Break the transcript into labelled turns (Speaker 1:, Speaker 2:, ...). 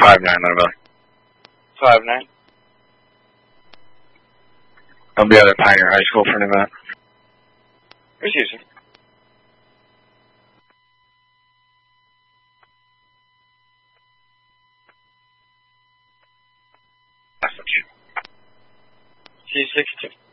Speaker 1: 5-9, Leadville.
Speaker 2: 5-9.
Speaker 1: I'll be out at Pioneer High School for an event.
Speaker 2: Excuse me.
Speaker 1: Message.
Speaker 2: C62.